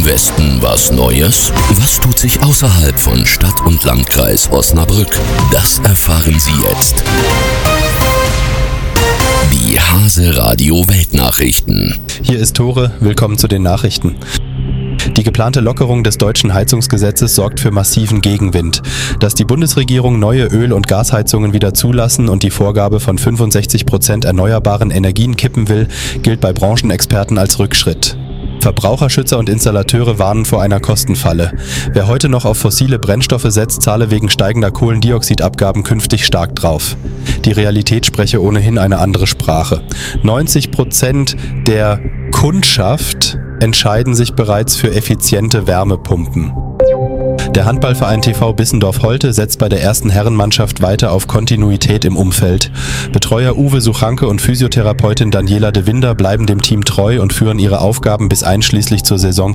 Westen was Neues? Was tut sich außerhalb von Stadt und Landkreis Osnabrück? Das erfahren Sie jetzt. Die Hase Radio Weltnachrichten. Hier ist Tore, willkommen zu den Nachrichten. Die geplante Lockerung des deutschen Heizungsgesetzes sorgt für massiven Gegenwind. Dass die Bundesregierung neue Öl- und Gasheizungen wieder zulassen und die Vorgabe von 65% erneuerbaren Energien kippen will, gilt bei Branchenexperten als Rückschritt. Verbraucherschützer und Installateure warnen vor einer Kostenfalle. Wer heute noch auf fossile Brennstoffe setzt, zahle wegen steigender Kohlendioxidabgaben künftig stark drauf. Die Realität spreche ohnehin eine andere Sprache. 90% der Kundschaft entscheiden sich bereits für effiziente Wärmepumpen. Der Handballverein TV Bissendorf-Holte setzt bei der ersten Herrenmannschaft weiter auf Kontinuität im Umfeld. Betreuer Uwe Suchanke und Physiotherapeutin Daniela de Winder bleiben dem Team treu und führen ihre Aufgaben bis einschließlich zur Saison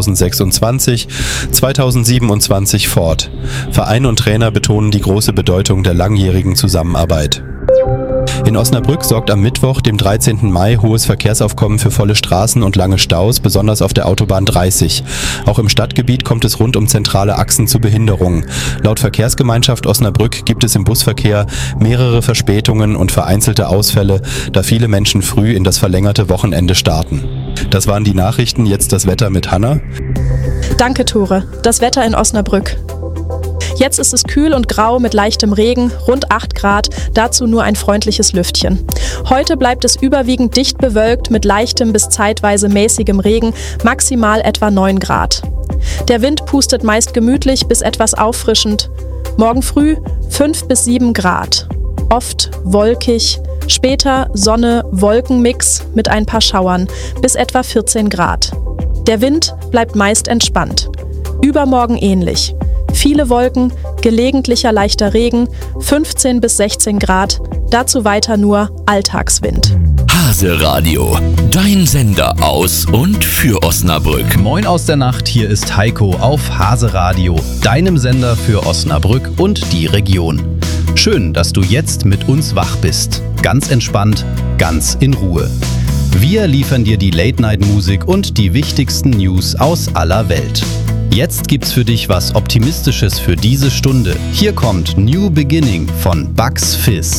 2026/2027 fort. Verein und Trainer betonen die große Bedeutung der langjährigen Zusammenarbeit. In Osnabrück sorgt am Mittwoch, dem 13. Mai, hohes Verkehrsaufkommen für volle Straßen und lange Staus, besonders auf der Autobahn 30. Auch im Stadtgebiet kommt es rund um zentrale Achsen zu Behinderungen. Laut Verkehrsgemeinschaft Osnabrück gibt es im Busverkehr mehrere Verspätungen und vereinzelte Ausfälle, da viele Menschen früh in das verlängerte Wochenende starten. Das waren die Nachrichten, jetzt das Wetter mit Hanna. Danke, Tore. Das Wetter in Osnabrück. Jetzt ist es kühl und grau mit leichtem Regen, rund 8 Grad, dazu nur ein freundliches Lüftchen. Heute bleibt es überwiegend dicht bewölkt mit leichtem bis zeitweise mäßigem Regen, maximal etwa 9 Grad. Der Wind pustet meist gemütlich bis etwas auffrischend. Morgen früh 5 bis 7 Grad. Oft wolkig, später Sonne, Wolkenmix mit ein paar Schauern bis etwa 14 Grad. Der Wind bleibt meist entspannt. Übermorgen ähnlich. Viele Wolken, gelegentlicher leichter Regen, 15 bis 16 Grad, dazu weiter nur Alltagswind. Hase Radio, dein Sender aus und für Osnabrück. Moin aus der Nacht, hier ist Heiko auf Hase Radio, deinem Sender für Osnabrück und die Region. Schön, dass du jetzt mit uns wach bist. Ganz entspannt, ganz in Ruhe. Wir liefern dir die Late-Night-Musik und die wichtigsten News aus aller Welt. Jetzt gibt's für dich was Optimistisches für diese Stunde. Hier kommt New Beginning von Bugs Fizz.